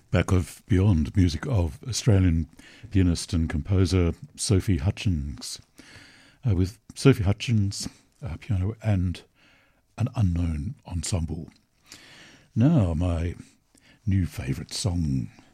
Back of Beyond, music of Australian pianist and composer Sophie Hutchins, with Sophie Hutchins, piano, and an unknown ensemble. Now, my new favourite song